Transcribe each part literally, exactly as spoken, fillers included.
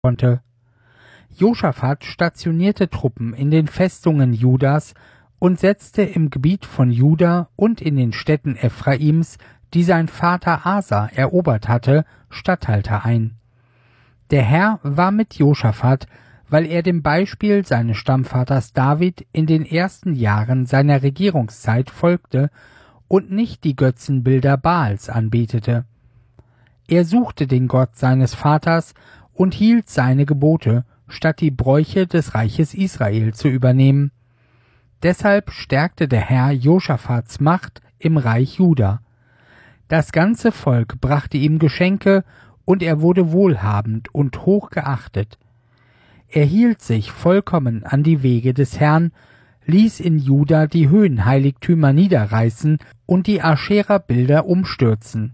konnte. Josaphat stationierte Truppen in den Festungen Judas und setzte im Gebiet von Juda und in den Städten Ephraims, die sein Vater Asa erobert hatte, Statthalter ein. Der Herr war mit Josaphat, weil er dem Beispiel seines Stammvaters David in den ersten Jahren seiner Regierungszeit folgte und nicht die Götzenbilder Baals anbetete. Er suchte den Gott seines Vaters und hielt seine Gebote, statt die Bräuche des Reiches Israel zu übernehmen. Deshalb stärkte der Herr Josaphats Macht im Reich Juda. Das ganze Volk brachte ihm Geschenke, und er wurde wohlhabend und hoch geachtet. Er hielt sich vollkommen an die Wege des Herrn, ließ in Juda die Höhenheiligtümer niederreißen und die Aschera-Bilder umstürzen.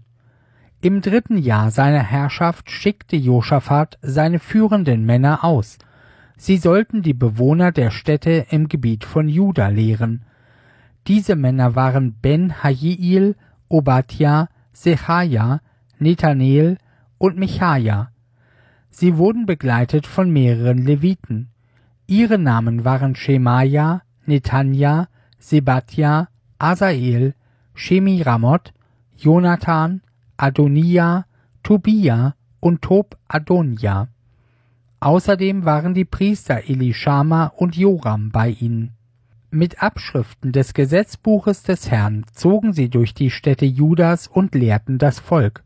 Im dritten Jahr seiner Herrschaft schickte Josaphat seine führenden Männer aus. Sie sollten die Bewohner der Städte im Gebiet von Juda lehren. Diese Männer waren Ben-Hajiel, Obadja, Sechaja, Nethanel und Michaja. Sie wurden begleitet von mehreren Leviten. Ihre Namen waren Schemaja, Netanja, Sebadja, Asael, Shemiramoth, Jonathan, Adonia, Tobia und Tob-Adonja. Außerdem waren die Priester Elishama und Joram bei ihnen. Mit Abschriften des Gesetzbuches des Herrn zogen sie durch die Städte Judas und lehrten das Volk.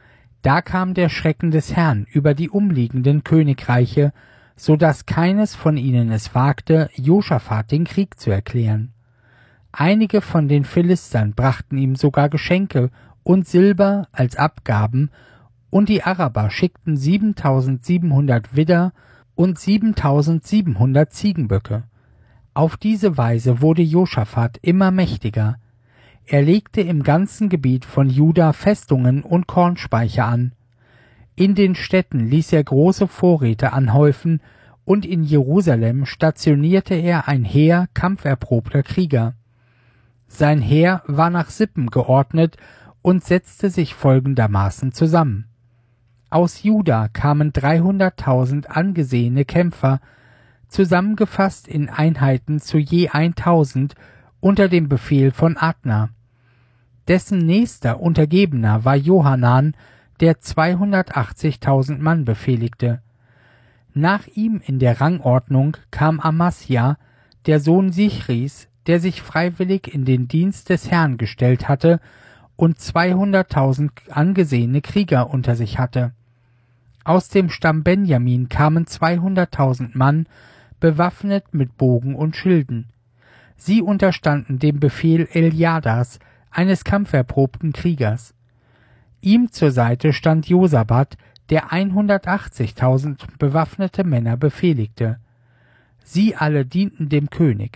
Da kam der Schrecken des Herrn über die umliegenden Königreiche, so dass keines von ihnen es wagte, Josaphat den Krieg zu erklären. Einige von den Philistern brachten ihm sogar Geschenke und Silber als Abgaben, und die Araber schickten siebentausendsiebenhundert Widder und siebentausendsiebenhundert Ziegenböcke. Auf diese Weise wurde Josaphat immer mächtiger. Er legte im ganzen Gebiet von Juda Festungen und Kornspeicher an. In den Städten ließ er große Vorräte anhäufen, und in Jerusalem stationierte er ein Heer kampferprobter Krieger. Sein Heer war nach Sippen geordnet und setzte sich folgendermaßen zusammen. Aus Juda kamen dreihunderttausend angesehene Kämpfer, zusammengefasst in Einheiten zu je eintausend unter dem Befehl von Adna. Dessen nächster Untergebener war Johanan, der zweihundertachtzigtausend Mann befehligte. Nach ihm in der Rangordnung kam Amasja, der Sohn Sichris, der sich freiwillig in den Dienst des Herrn gestellt hatte und zweihunderttausend angesehene Krieger unter sich hatte. Aus dem Stamm Benjamin kamen zweihunderttausend Mann, bewaffnet mit Bogen und Schilden. Sie unterstanden dem Befehl Eliadas, eines kampferprobten Kriegers. Ihm zur Seite stand Josabad, der hundertachtzigtausend bewaffnete Männer befehligte. Sie alle dienten dem König.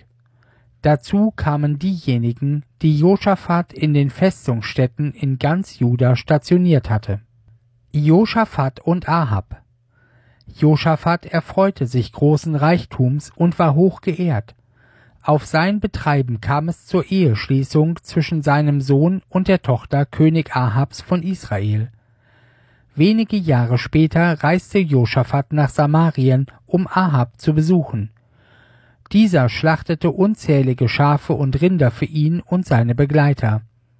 Dazu kamen diejenigen, die Josaphat in den Festungsstädten in ganz Juda stationiert hatte. Josaphat und Ahab. Josaphat erfreute sich großen Reichtums und war hoch geehrt. Auf sein Betreiben kam es zur Eheschließung zwischen seinem Sohn und der Tochter König Ahabs von Israel. Wenige Jahre später reiste Josaphat nach Samarien, um Ahab zu besuchen. Dieser schlachtete unzählige Schafe und Rinder für ihn und seine Begleiter.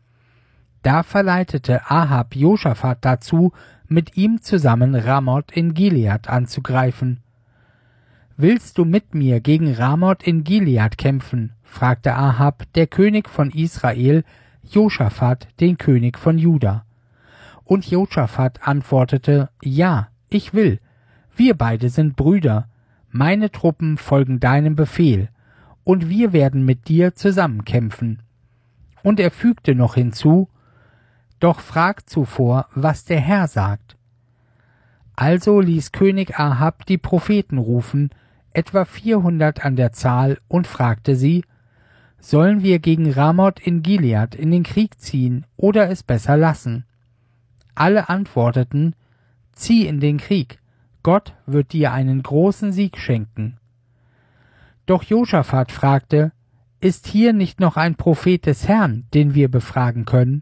Da verleitete Ahab Josaphat dazu, mit ihm zusammen Ramoth in Gilead anzugreifen. »Willst du mit mir gegen Ramoth in Gilead kämpfen?« fragte Ahab, der König von Israel, Josaphat, den König von Juda. Und Josaphat antwortete, »Ja, ich will. Wir beide sind Brüder. Meine Truppen folgen deinem Befehl, und wir werden mit dir zusammen kämpfen.« Und er fügte noch hinzu, »Doch frag zuvor, was der Herr sagt.« Also ließ König Ahab die Propheten rufen, etwa vierhundert an der Zahl, und fragte sie, »Sollen wir gegen Ramoth in Gilead in den Krieg ziehen oder es besser lassen?« Alle antworteten, »Zieh in den Krieg, Gott wird dir einen großen Sieg schenken.« Doch Josaphat fragte, »Ist hier nicht noch ein Prophet des Herrn, den wir befragen können?«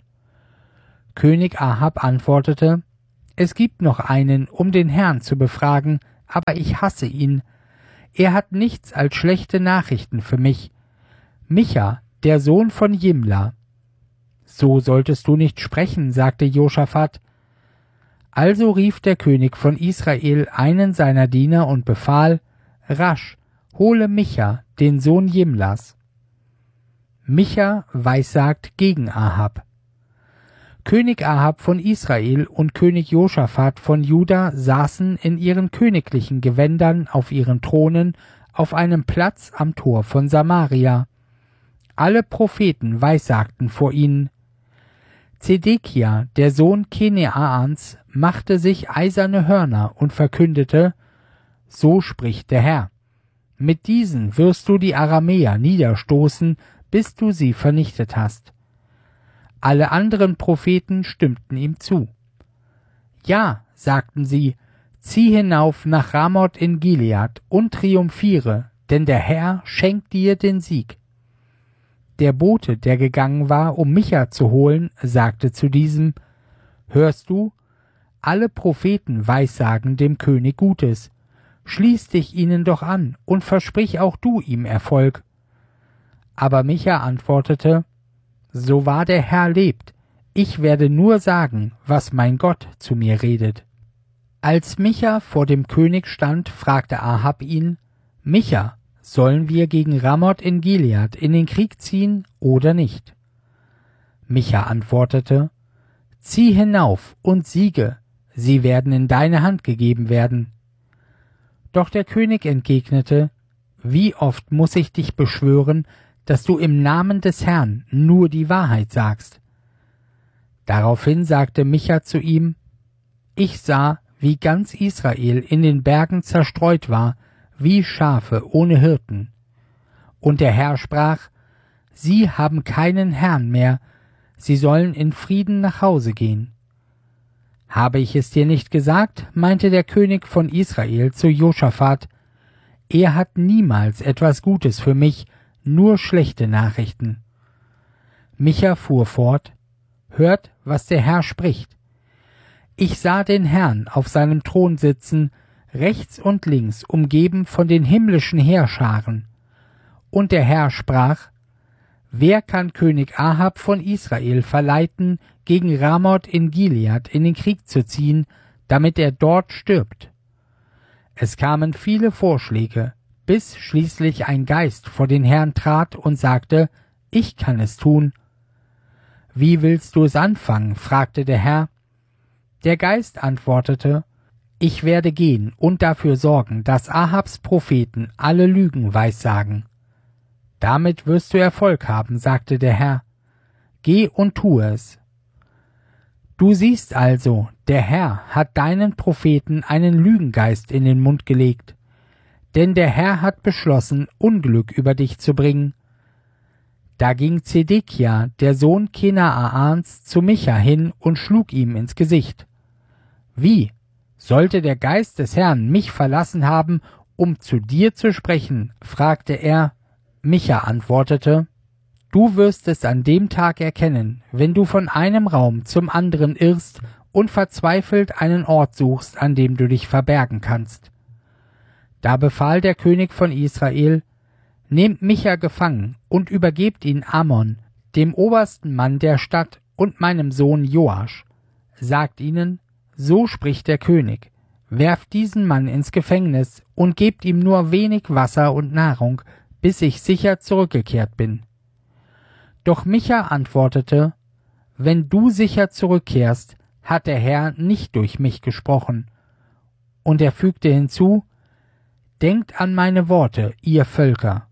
König Ahab antwortete, »Es gibt noch einen, um den Herrn zu befragen, aber ich hasse ihn. Er hat nichts als schlechte Nachrichten für mich. Micha, der Sohn von Jimla. So solltest du nicht sprechen, sagte Josaphat. Also rief der König von Israel einen seiner Diener und befahl, rasch, hole Micha, den Sohn Jimlas. Micha weissagt gegen Ahab. König Ahab von Israel und König Josaphat von Juda saßen in ihren königlichen Gewändern auf ihren Thronen auf einem Platz am Tor von Samaria. Alle Propheten weissagten vor ihnen. Zedekia, der Sohn Keneaans, machte sich eiserne Hörner und verkündete, so spricht der Herr. Mit diesen wirst du die Aramäer niederstoßen, bis du sie vernichtet hast. Alle anderen Propheten stimmten ihm zu. Ja, sagten sie, zieh hinauf nach Ramoth in Gilead und triumphiere, denn der Herr schenkt dir den Sieg. Der Bote, der gegangen war, um Micha zu holen, sagte zu diesem, hörst du, alle Propheten weissagen dem König Gutes. Schließ dich ihnen doch an und versprich auch du ihm Erfolg. Aber Micha antwortete, so wahr der Herr lebt, ich werde nur sagen, was mein Gott zu mir redet. Als Micha vor dem König stand, fragte Ahab ihn, Micha, sollen wir gegen Ramoth in Gilead in den Krieg ziehen oder nicht? Micha antwortete, zieh hinauf und siege, sie werden in deine Hand gegeben werden. Doch der König entgegnete, wie oft muß ich dich beschwören, dass du im Namen des Herrn nur die Wahrheit sagst? Daraufhin sagte Micha zu ihm, ich sah, wie ganz Israel in den Bergen zerstreut war, wie Schafe ohne Hirten. Und der Herr sprach, sie haben keinen Herrn mehr, sie sollen in Frieden nach Hause gehen. Habe ich es dir nicht gesagt, meinte der König von Israel zu Josaphat, er hat niemals etwas Gutes für mich, nur schlechte Nachrichten. Micha fuhr fort, hört, was der Herr spricht. Ich sah den Herrn auf seinem Thron sitzen, rechts und links umgeben von den himmlischen Heerscharen. Und der Herr sprach, wer kann König Ahab von Israel verleiten, gegen Ramoth in Gilead in den Krieg zu ziehen, damit er dort stirbt? Es kamen viele Vorschläge, bis schließlich ein Geist vor den Herrn trat und sagte, ich kann es tun. Wie willst du es anfangen? Fragte der Herr. Der Geist antwortete, ich werde gehen und dafür sorgen, dass Ahabs Propheten alle Lügen weissagen. Damit wirst du Erfolg haben, sagte der Herr. Geh und tu es. Du siehst also, der Herr hat deinen Propheten einen Lügengeist in den Mund gelegt. Denn der Herr hat beschlossen, Unglück über dich zu bringen. Da ging Zedekia, der Sohn Kenaans, zu Micha hin und schlug ihm ins Gesicht. Wie? Sollte der Geist des Herrn mich verlassen haben, um zu dir zu sprechen? Fragte er. Micha antwortete, du wirst es an dem Tag erkennen, wenn du von einem Raum zum anderen irrst und verzweifelt einen Ort suchst, an dem du dich verbergen kannst. Da befahl der König von Israel, nehmt Micha gefangen und übergebt ihn Amon, dem obersten Mann der Stadt, und meinem Sohn Joasch. Sagt ihnen, so spricht der König, werft diesen Mann ins Gefängnis und gebt ihm nur wenig Wasser und Nahrung, bis ich sicher zurückgekehrt bin. Doch Micha antwortete, wenn du sicher zurückkehrst, hat der Herr nicht durch mich gesprochen. Und er fügte hinzu, denkt an meine Worte, ihr Völker.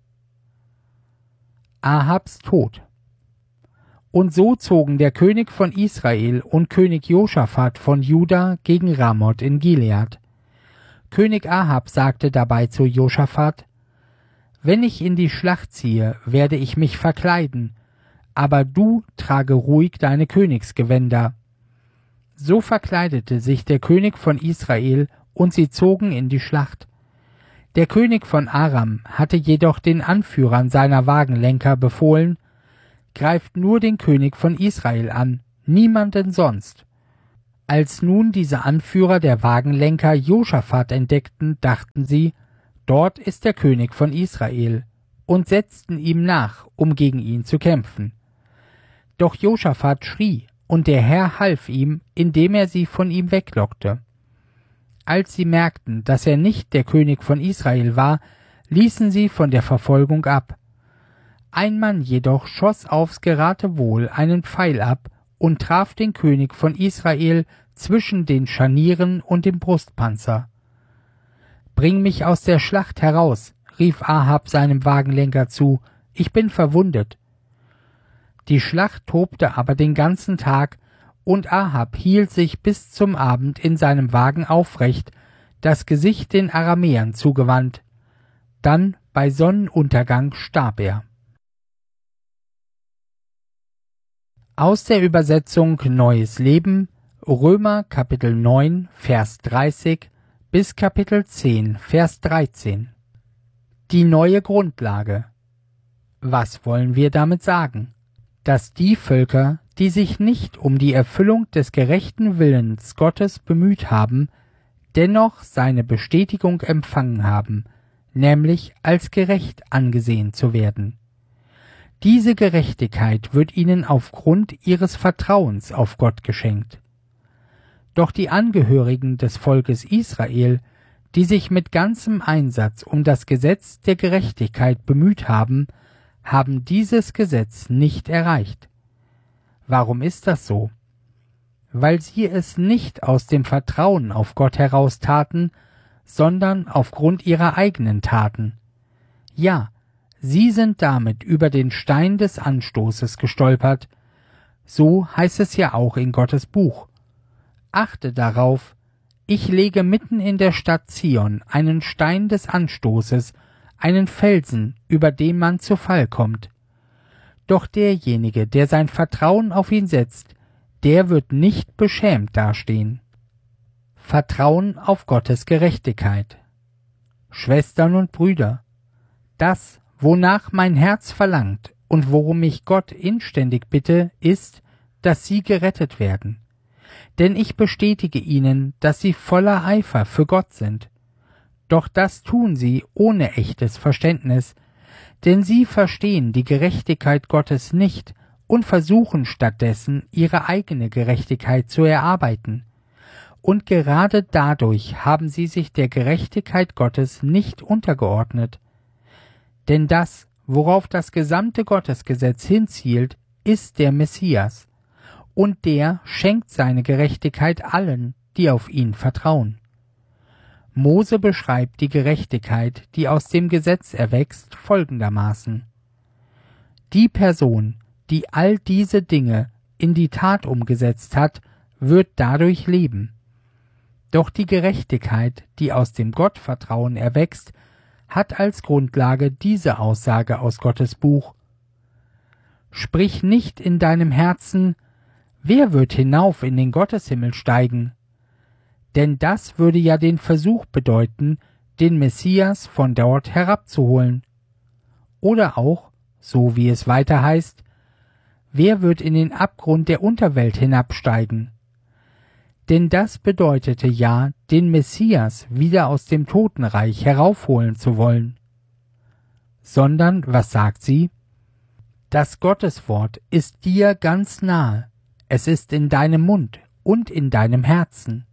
Ahabs Tod. Und so zogen der König von Israel und König Josaphat von Juda gegen Ramoth in Gilead. König Ahab sagte dabei zu Josaphat, wenn ich in die Schlacht ziehe, werde ich mich verkleiden, aber du trage ruhig deine Königsgewänder. So verkleidete sich der König von Israel, und sie zogen in die Schlacht. Der König von Aram hatte jedoch den Anführern seiner Wagenlenker befohlen, greift nur den König von Israel an, niemanden sonst. Als nun diese Anführer der Wagenlenker Josaphat entdeckten, dachten sie, dort ist der König von Israel, und setzten ihm nach, um gegen ihn zu kämpfen. Doch Josaphat schrie, und der Herr half ihm, indem er sie von ihm weglockte. Als sie merkten, dass er nicht der König von Israel war, ließen sie von der Verfolgung ab. Ein Mann jedoch schoss aufs Geratewohl einen Pfeil ab und traf den König von Israel zwischen den Scharnieren und dem Brustpanzer. »Bring mich aus der Schlacht heraus«, rief Ahab seinem Wagenlenker zu, »ich bin verwundet.« Die Schlacht tobte aber den ganzen Tag, und Ahab hielt sich bis zum Abend in seinem Wagen aufrecht, das Gesicht den Aramäern zugewandt. Dann, bei Sonnenuntergang, starb er. Aus der Übersetzung Neues Leben, Römer Kapitel neun, Vers dreißig bis Kapitel zehn, Vers dreizehn. Die neue Grundlage. Was wollen wir damit sagen? Dass die Völker, die sich nicht um die Erfüllung des gerechten Willens Gottes bemüht haben, dennoch seine Bestätigung empfangen haben, nämlich als gerecht angesehen zu werden. Diese Gerechtigkeit wird ihnen aufgrund ihres Vertrauens auf Gott geschenkt. Doch die Angehörigen des Volkes Israel, die sich mit ganzem Einsatz um das Gesetz der Gerechtigkeit bemüht haben, haben dieses Gesetz nicht erreicht. Warum ist das so? Weil sie es nicht aus dem Vertrauen auf Gott heraus taten, sondern aufgrund ihrer eigenen Taten. Ja, sie sind damit über den Stein des Anstoßes gestolpert. So heißt es ja auch in Gottes Buch. Achte darauf, ich lege mitten in der Stadt Zion einen Stein des Anstoßes, einen Felsen, über den man zu Fall kommt. Doch derjenige, der sein Vertrauen auf ihn setzt, der wird nicht beschämt dastehen. Vertrauen auf Gottes Gerechtigkeit. Schwestern und Brüder, das, wonach mein Herz verlangt und worum ich Gott inständig bitte, ist, dass sie gerettet werden. Denn ich bestätige ihnen, dass sie voller Eifer für Gott sind. Doch das tun sie ohne echtes Verständnis, denn sie verstehen die Gerechtigkeit Gottes nicht und versuchen stattdessen, ihre eigene Gerechtigkeit zu erarbeiten. Und gerade dadurch haben sie sich der Gerechtigkeit Gottes nicht untergeordnet. Denn das, worauf das gesamte Gottesgesetz hinzielt, ist der Messias, und der schenkt seine Gerechtigkeit allen, die auf ihn vertrauen. Mose beschreibt die Gerechtigkeit, die aus dem Gesetz erwächst, folgendermaßen: Die Person, die all diese Dinge in die Tat umgesetzt hat, wird dadurch leben. Doch die Gerechtigkeit, die aus dem Gottvertrauen erwächst, hat als Grundlage diese Aussage aus Gottes Buch: Sprich nicht in deinem Herzen, wer wird hinauf in den Gotteshimmel steigen? Denn das würde ja den Versuch bedeuten, den Messias von dort herabzuholen. Oder auch, so wie es weiter heißt, wer wird in den Abgrund der Unterwelt hinabsteigen? Denn das bedeutete ja, den Messias wieder aus dem Totenreich heraufholen zu wollen. Sondern, was sagt sie? Das Gotteswort ist dir ganz nahe, es ist in deinem Mund und in deinem Herzen.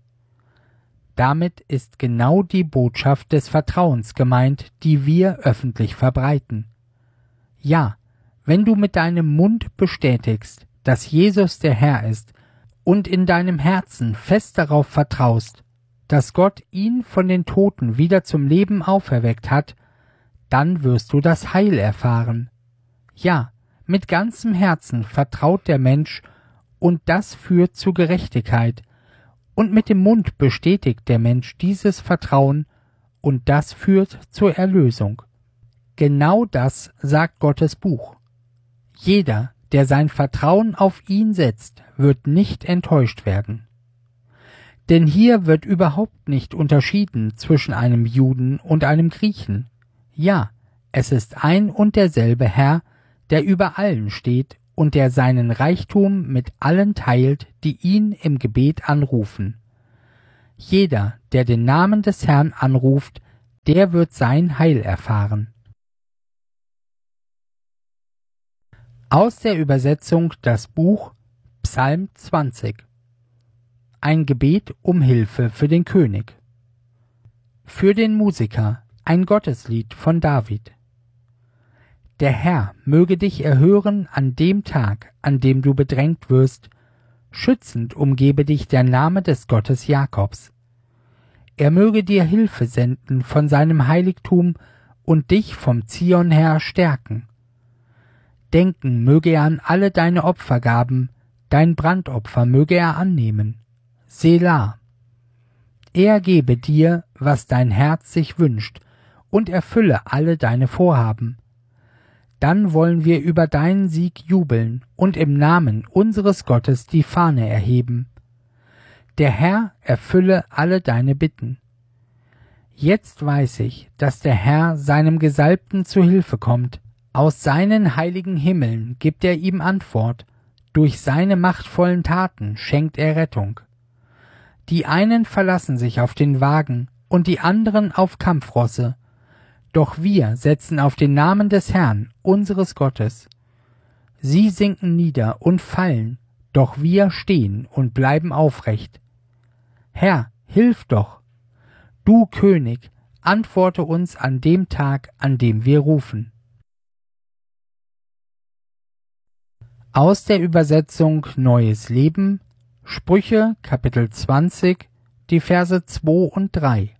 Damit ist genau die Botschaft des Vertrauens gemeint, die wir öffentlich verbreiten. Ja, wenn du mit deinem Mund bestätigst, dass Jesus der Herr ist, und in deinem Herzen fest darauf vertraust, dass Gott ihn von den Toten wieder zum Leben auferweckt hat, dann wirst du das Heil erfahren. Ja, mit ganzem Herzen vertraut der Mensch, und das führt zu Gerechtigkeit, und mit dem Mund bestätigt der Mensch dieses Vertrauen, und das führt zur Erlösung. Genau das sagt Gottes Buch. Jeder, der sein Vertrauen auf ihn setzt, wird nicht enttäuscht werden. Denn hier wird überhaupt nicht unterschieden zwischen einem Juden und einem Griechen. Ja, es ist ein und derselbe Herr, der über allen steht und der seinen Reichtum mit allen teilt, die ihn im Gebet anrufen. Jeder, der den Namen des Herrn anruft, der wird sein Heil erfahren. Aus der Übersetzung das Buch Psalm zwanzig. Ein Gebet um Hilfe für den König. Für den Musiker ein Gotteslied von David. Der Herr möge dich erhören an dem Tag, an dem du bedrängt wirst. Schützend umgebe dich der Name des Gottes Jakobs. Er möge dir Hilfe senden von seinem Heiligtum und dich vom Zion her stärken. Denken möge er an alle deine Opfergaben, dein Brandopfer möge er annehmen. Selah. Er gebe dir, was dein Herz sich wünscht, und erfülle alle deine Vorhaben. Dann wollen wir über deinen Sieg jubeln und im Namen unseres Gottes die Fahne erheben. Der Herr erfülle alle deine Bitten. Jetzt weiß ich, dass der Herr seinem Gesalbten zu Hilfe kommt. Aus seinen heiligen Himmeln gibt er ihm Antwort. Durch seine machtvollen Taten schenkt er Rettung. Die einen verlassen sich auf den Wagen und die anderen auf Kampfrosse. Doch wir setzen auf den Namen des Herrn, unseres Gottes. Sie sinken nieder und fallen, doch wir stehen und bleiben aufrecht. Herr, hilf doch! Du König, antworte uns an dem Tag, an dem wir rufen. Aus der Übersetzung Neues Leben, Sprüche, Kapitel zwanzig, die Verse zwei und drei.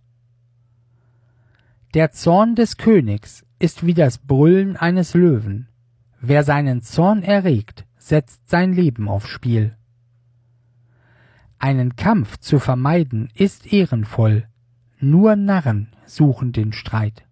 Der Zorn des Königs ist wie das Brüllen eines Löwen. Wer seinen Zorn erregt, setzt sein Leben aufs Spiel. Einen Kampf zu vermeiden ist ehrenvoll, nur Narren suchen den Streit.